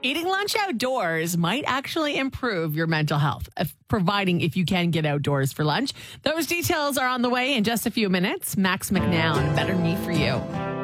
Eating lunch outdoors might actually improve your mental health, providing if you can get outdoors for lunch. Those details are on the way in just a few minutes. Max McNown, Better Me For You.